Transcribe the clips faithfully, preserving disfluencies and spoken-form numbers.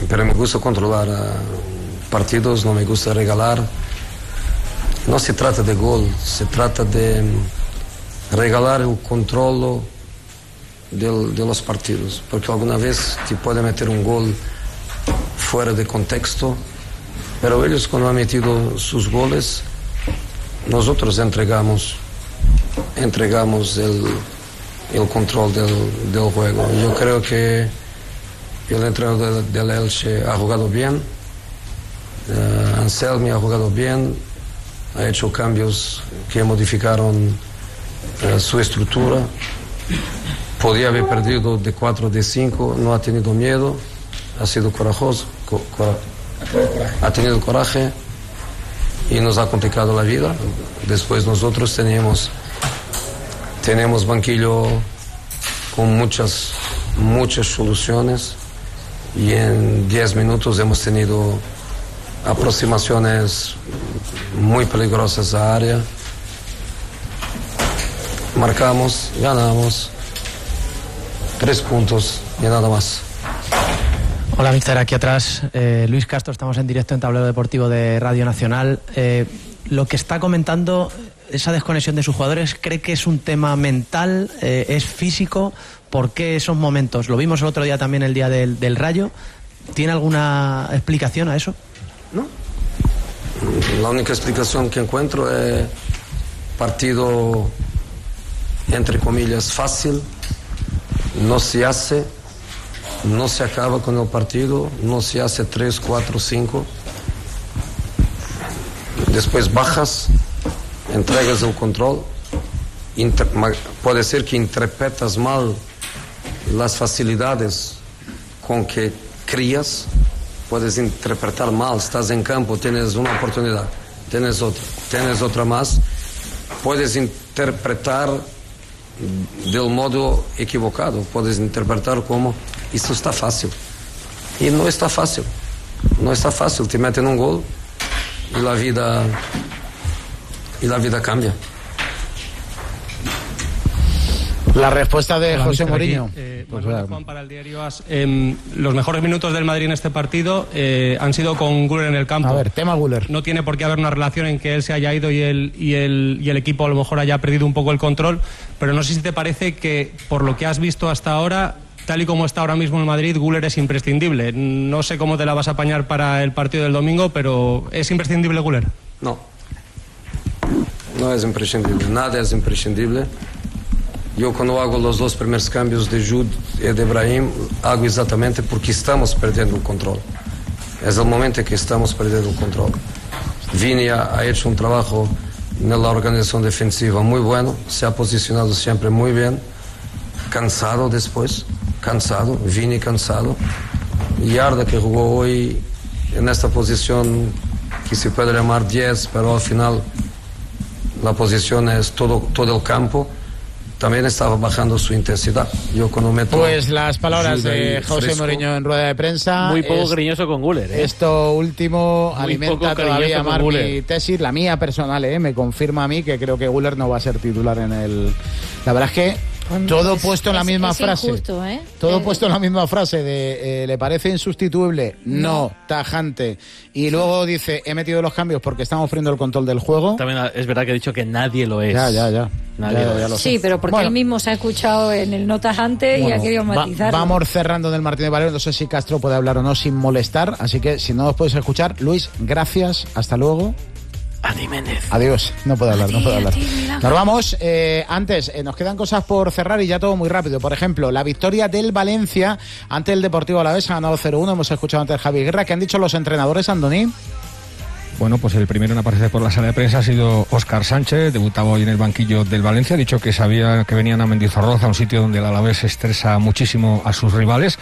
pero me gusta controlar uh, partidos, no me gusta regalar. No se trata de gol, se trata de regalar el control del, de los partidos, porque alguna vez te puede meter un gol fuera de contexto, pero ellos cuando han metido sus goles, nosotros entregamos, entregamos el, el control del, del juego. Yo creo que el entrenador del, del Elche ha jugado bien, uh, Anselmi ha jugado bien, ha hecho cambios que modificaron uh, su estructura. Podía haber perdido de cuatro, de cinco, no ha tenido miedo, ha sido corajoso, co cora ha tenido coraje y nos ha complicado la vida. Después nosotros teníamos, tenemos banquillo con muchas, muchas soluciones y en diez minutos hemos tenido aproximaciones muy peligrosas a área. Marcamos, ganamos, tres puntos y nada más. Hola, míster, aquí atrás eh, Luis Castro, estamos en directo en Tablero Deportivo de Radio Nacional. Eh, lo que está comentando, esa desconexión de sus jugadores, ¿cree que es un tema mental, eh, es físico? ¿Por qué esos momentos? Lo vimos el otro día también, el día del, del Rayo. ¿Tiene alguna explicación a eso? No. La única explicación que encuentro es partido, entre comillas, fácil, no se hace, no se acaba con el partido, no se hace tres, cuatro, cinco. Después bajas, entregas el control, inter, puede ser que interpretas mal las facilidades con que crías, puedes interpretar mal, estás en campo, tienes una oportunidad, tienes otra, tienes otra más, puedes interpretar del modo equivocado, puedes interpretar como esto está fácil, y no está fácil, no está fácil, te meten un gol y la vida, y la vida cambia. La respuesta de Hola, José Mourinho. Eh, pues bueno, Juan, para el diario As, eh, los mejores minutos del Madrid en este partido eh, han sido con Güler en el campo. A ver, tema Güler. No tiene por qué haber una relación en que él se haya ido y el, y, el, y el equipo a lo mejor haya perdido un poco el control, pero no sé si te parece que, por lo que has visto hasta ahora, tal y como está ahora mismo el Madrid, Güler es imprescindible. No sé cómo te la vas a apañar para el partido del domingo, pero ¿es imprescindible Güler? No, no es imprescindible, nada es imprescindible. Yo cuando hago los dos primeros cambios de Jude y de Brahim, hago exactamente porque estamos perdiendo el control. Es el momento que estamos perdiendo el control. Vini ha, ha hecho un trabajo en la organización defensiva muy bueno, se ha posicionado siempre muy bien, cansado después, cansado, Vini cansado. Y Arda, que jugó hoy en esta posición que se puede llamar diez, pero al final la posición es todo, todo el campo, también estaba bajando su intensidad. Yo cuando meto Pues las palabras de José fresco, Mourinho en rueda de prensa. Muy poco es, cariñoso con Güler, ¿eh? Esto último Muy alimenta poco todavía cariñoso más con mi Güler. tesis, la mía personal, ¿eh? Me confirma a mí que creo que Güler no va a ser titular en el... La verdad es que todo es, puesto en la es, misma es frase. Injusto, ¿eh? Todo eh, puesto en la misma frase de eh, ¿le parece insustituible? No, no, tajante. Y luego dice, he metido los cambios porque estamos ofreciendo el control del juego. También es verdad que he dicho que nadie lo es. Ya, ya, ya. Nadie ya, lo ya es. lo sé. Sí, pero porque Bueno, él mismo se ha escuchado en el no tajante bueno, y ha querido matizar. Va, vamos cerrando en el Martínez Valero. No sé si Castro puede hablar o no sin molestar. Así que si no nos puedes escuchar, Luis, gracias. Hasta luego. Adi Méndez. Adiós. No puedo hablar, A no ti, puedo a hablar. ti, Milagro. Nos vamos. Eh, antes, eh, nos quedan cosas por cerrar y ya todo muy rápido. Por ejemplo, la victoria del Valencia ante el Deportivo Alavés, ha ganado cero uno. Hemos escuchado antes a Javi Guerra. ¿Qué han dicho los entrenadores, Andoni? Bueno, pues el primero en aparecer por la sala de prensa ha sido Óscar Sánchez, debutaba hoy en el banquillo del Valencia, ha dicho que sabía que venían a Mendizorroza, un sitio donde el Alavés estresa muchísimo a sus rivales,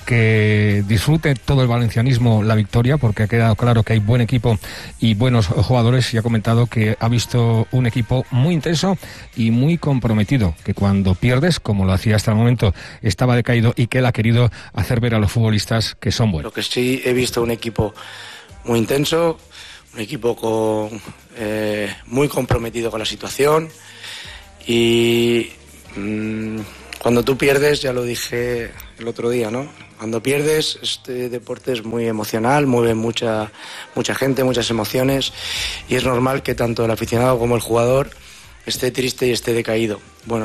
que disfrute todo el valencianismo la victoria, porque ha quedado claro que hay buen equipo y buenos jugadores, y ha comentado que ha visto un equipo muy intenso y muy comprometido, que cuando pierdes, como lo hacía hasta el momento, estaba decaído, y que él ha querido hacer ver a los futbolistas que son buenos. Lo que sí he visto un equipo muy intenso, un equipo con, eh, muy comprometido con la situación, y mmm, cuando tú pierdes, ya lo dije el otro día, ¿no? Cuando pierdes, este deporte es muy emocional, mueve mucha, mucha gente, muchas emociones, y es normal que tanto el aficionado como el jugador esté triste y esté decaído. Bueno,